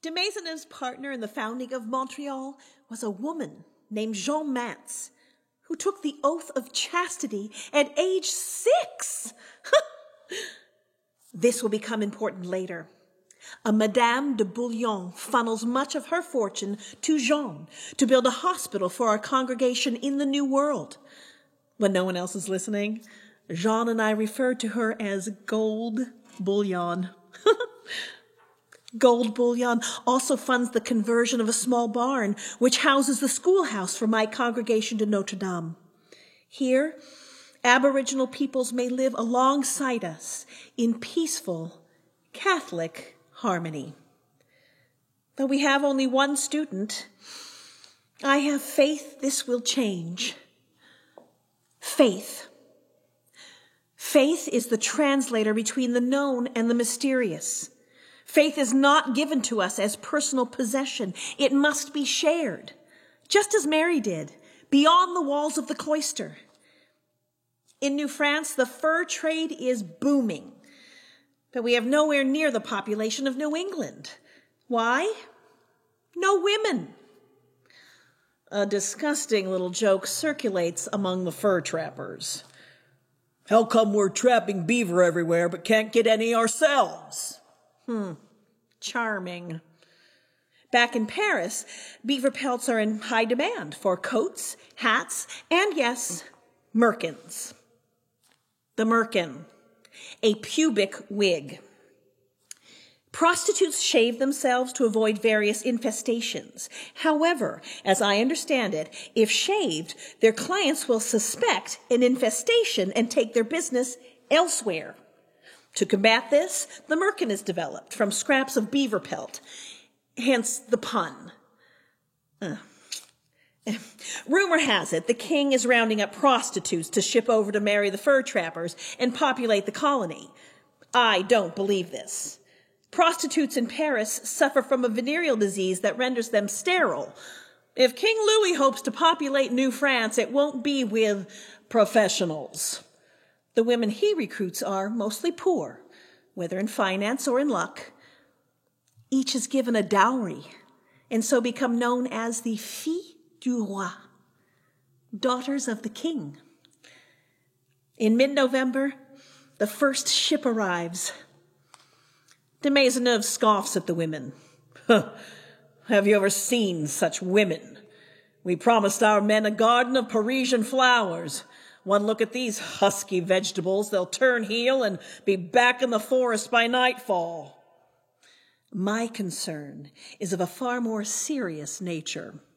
De Maisonneuve's partner in the founding of Montreal was a woman named Jeanne Mance, who took the oath of chastity at age 6. This will become important later. A Madame de Bouillon funnels much of her fortune to Jeanne to build a hospital for our congregation in the New World. When no one else is listening, Jeanne and I refer to her as Gold Bullion. Gold Bullion also funds the conversion of a small barn, which houses the schoolhouse for my congregation de Notre Dame. Here, Aboriginal peoples may live alongside us in peaceful Catholic harmony. Though we have only one student, I have faith this will change. Faith. Faith is the translator between the known and the mysterious. Faith is not given to us as personal possession. It must be shared, just as Mary did, beyond the walls of the cloister. In New France, the fur trade is booming, but we have nowhere near the population of New England. Why? No women. A disgusting little joke circulates among the fur trappers. How come we're trapping beaver everywhere but can't get any ourselves? Charming. Back in Paris, beaver pelts are in high demand for coats, hats, and yes, merkins. The merkin, a pubic wig. Prostitutes shave themselves to avoid various infestations. However, as I understand it, if shaved, their clients will suspect an infestation and take their business elsewhere. To combat this, the merkin is developed from scraps of beaver pelt, hence the pun. Rumor has it the king is rounding up prostitutes to ship over to marry the fur trappers and populate the colony. I don't believe this. Prostitutes in Paris suffer from a venereal disease that renders them sterile. If King Louis hopes to populate New France, it won't be with professionals. The women he recruits are mostly poor, whether in finance or in luck. Each is given a dowry, and so become known as the filles du roi, daughters of the king. In mid-November, the first ship arrives. De Maisonneuve scoffs at the women. Have you ever seen such women? We promised our men a garden of Parisian flowers. One look at these husky vegetables, they'll turn heel and be back in the forest by nightfall. My concern is of a far more serious nature.